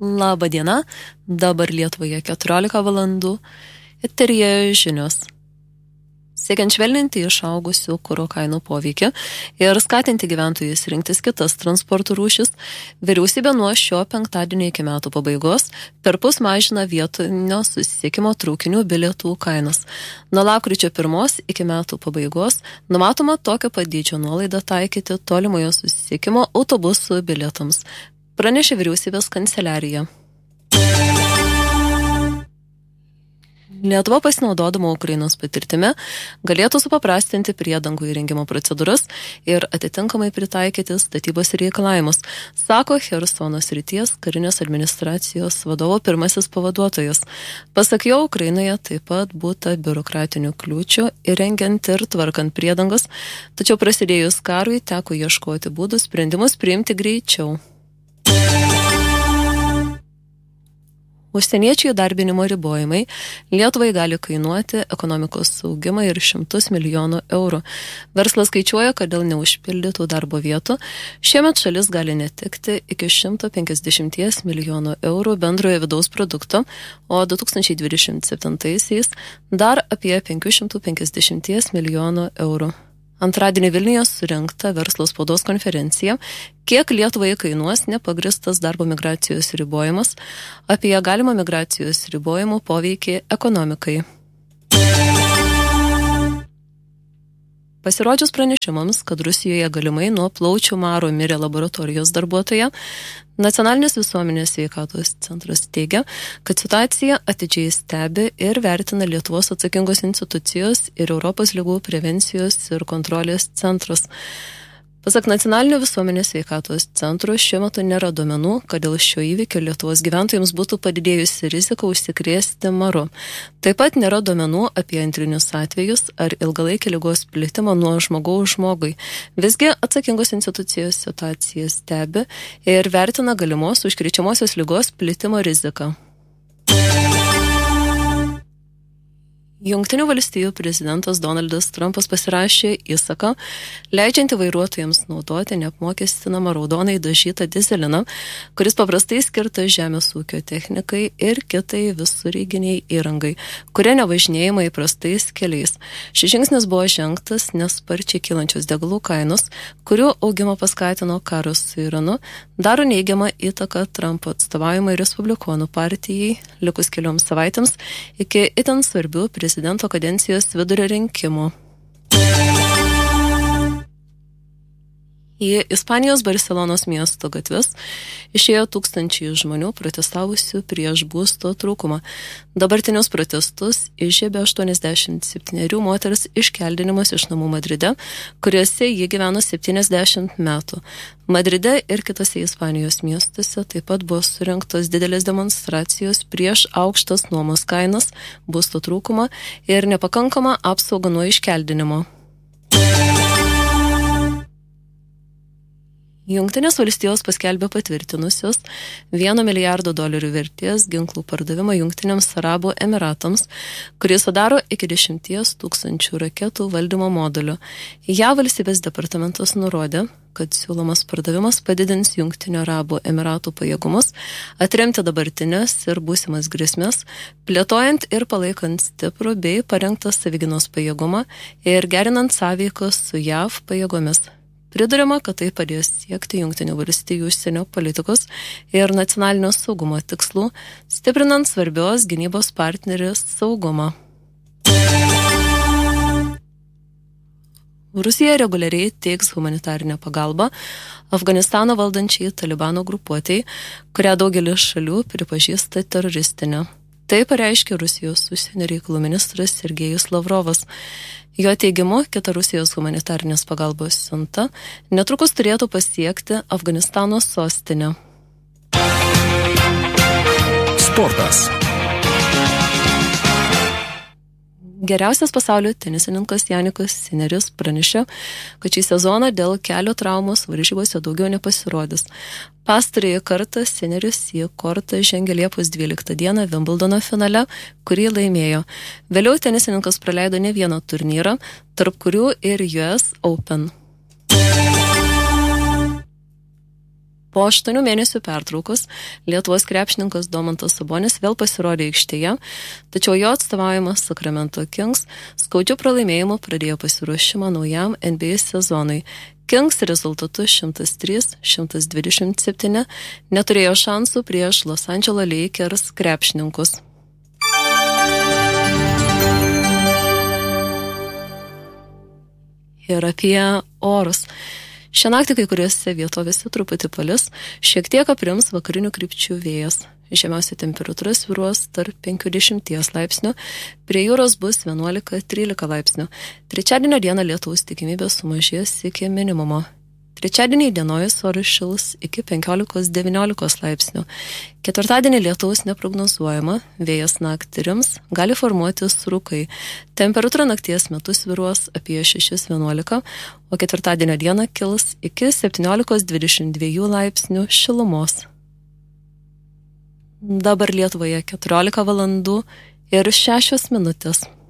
Labą dieną, dabar Lietuvoje 14 valandų, eteryje žinios. Siekiant švelninti išaugusių kuro kainų poveikį ir skatinti gyventojus rinktis kitas transporto rūšis, vyriausybė nuo šio penktadienio iki metų pabaigos perpus mažina vietinio susisiekimo traukinių bilietų kainas. Nuo lapkričio 1 iki metų pabaigos numatoma tokio pat dydžio nuolaidą taikyti tolimojo susisiekimo autobusų bilietams, pranešė vyriausybės kanceliarija. Lietuva pasinaudodama Ukrainos patirtimi galėtų supaprastinti priedangų įrengimo procedūras ir atitinkamai pritaikyti statybos reikalavimus, sako Chersono srities karinės administracijos vadovo pirmasis pavaduotojas. Pasak jo, Ukrainoje taip pat būta biurokratinių kliūčių įrengiant ir tvarkant priedangas, tačiau prasidėjus karui teko ieškoti būdų sprendimus priimti greičiau. Užsieniečių įdarbinimo ribojimai Lietuvai gali kainuoti ekonomikos augimą ir 100 milijonų eurų. Verslas skaičiuoja, kad dėl neužpildytų darbo vietų šiemet šalis gali netekti iki 150 milijonų eurų bendrojo vidaus produkto, o 2027-aisiais dar apie 550 milijonų eurų. Antradienį Vilniuje surengta verslo spaudos konferencija, kiek Lietuvai kainuos nepagristas darbo migracijos ribojimas, apie galimą migracijos ribojimų poveikį ekonomikai. Pasirodžius pranešimams, kad Rusijoje galimai nuo plaučių maro mirė laboratorijos darbuotoja, Nacionalinis visuomenės sveikatos centras teigia, kad situaciją atidžiai stebi ir vertina Lietuvos atsakingos institucijos ir Europos ligų prevencijos ir kontrolės centras. Pasak Nacionalinio visuomenės sveikatos centro, šiuo metu nėra duomenų, kad dėl šio įvykio Lietuvos gyventojams būtų padidėjusi rizika užsikrėsti maru. Taip pat nėra duomenų apie antrinius atvejus ar ilgalaikį ligos plitimą nuo žmogaus žmogui. Visgi atsakingos institucijos situaciją stebi ir vertina galimos užkrečiamosios ligos plitimo riziką. Jungtinių valstijų prezidentas Donaldas Trumpas pasirašė įsaką, leidžiantį vairuotojams naudoti neapmokestinamą raudonai dažytą dizeliną, kuris paprastai skirtas žemės ūkio technikai ir kitai visureiginiai įrangai, kurie nevažinėjama įprastais keliais. Šis žingsnis buvo žengtas, nes sparčiai kylančios degalų kainos, kurių augimą paskatino karas su Iranu, daro neigiamą įtaką Trumpo atstovaujamai Respublikonų partijai likus kelioms savaitėms iki itin svarbių prezidento kadencijos vidurio rinkimų. Į Ispanijos Barcelonos miesto gatves išėjo tūkstančiai žmonių protestavusių prieš būsto trūkumą. Dabartinius protestus išžiebė 87 moters iškeldinimas iš namų Madride, kuriuose ji gyveno 70 metų. Madride ir kitose Ispanijos miestuose taip pat buvo surengtos didelės demonstracijos prieš aukštas nuomos kainas, būsto trūkumą ir nepakankamą apsaugą nuo iškeldinimo. Jungtinės valstijos paskelbė patvirtinusios $1 milijardo vertės ginklų pardavimą Jungtiniams Arabų Emiratams, kuris sudaro iki 10 000 raketų valdymo modulių. JAV valstybės departamentas nurodė, kad siūlomas pardavimas padidins Jungtinių Arabų Emiratų pajėgumus, atremti dabartinės ir būsimas grėsmės, plėtojant ir palaikant stiprų bei parengtą savigynos pajėgumą ir gerinant sąveiką su JAV pajėgomis. Priduriama, kad tai padės siekti Jungtinių valstijų užsienio politikos ir nacionalinio saugumo tikslų, stiprinant svarbios gynybos partnerės saugumą. Rusija reguliariai teiks humanitarinę pagalbą Afganistano valdančiai Talibano grupuotei, kurią daugelis šalių pripažįsta teroristinę. Tai pareiškė Rusijos užsienio reikalų ministras Sergejus Lavrovas. Jo teigimu, kita Rusijos humanitarinės pagalbos siunta netrukus turėtų pasiekti Afganistano sostinę. Sportas. Geriausias pasaulio tenisininkas Janikas Sineris pranešė, kad šį sezoną dėl kelio traumos varžybose daugiau nepasirodys. Pastarąjį kartą Sineris į kortą žengė Liepos 12 dieną Wimbledono finale, kurį laimėjo. Vėliau tenisininkas praleido ne vieną turnyrą, tarp kurių ir US Open. Po 8 mėnesių pertraukos Lietuvos krepšininkas Domantas Sabonis vėl pasirodė aikštėje, tačiau jo atstovaujamas Sacramento Kings skaudžiu pralaimėjimu pradėjo pasiruošimą naujam NBA sezonui. Kings rezultatu 103-127 neturėjo šansų prieš Los Angeles Lakers krepšininkus. Ir apie orus. Šią naktį kai kuriuose vietovėse truputį palis, šiek tiek aprims vakarinių krypčių vėjas. Žemiausia temperatūra svyruos tarp 50 laipsnių, prie jūros bus 11-13 laipsnių. Trečiadienio dieną lietaus tikimybė sumažės iki minimumo. Trečiadienį įdienojus oras šils iki 15-19 laipsnių. Ketvirtadienį lietaus neprognozuojama, vėjas naktį rims, gali formuotis rūkai. Temperatūra nakties metu svyruos apie 6-11, o ketvirtadienio dieną kils iki 17-22 laipsnių šilumos. Dabar Lietuvoje 14 valandų ir 6 minutės.